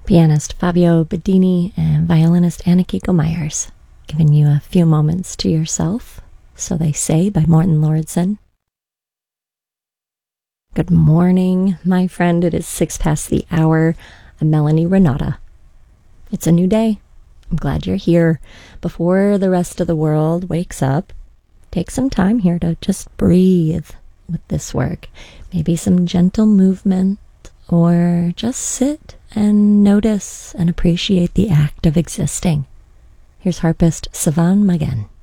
pianist Fabio Bedini, and violinist Anna-Kiko Myers. Giving you a few moments to yourself, So They Say by Morten Lordsson. Good morning, my friend. It is 6 past the hour. I'm Melanie Renata. It's a new day. I'm glad you're here. Before the rest of the world wakes up, take some time here to just breathe with this work. Maybe some gentle movement, or just sit and notice and appreciate the act of existing. Here's harpist Savan Magen.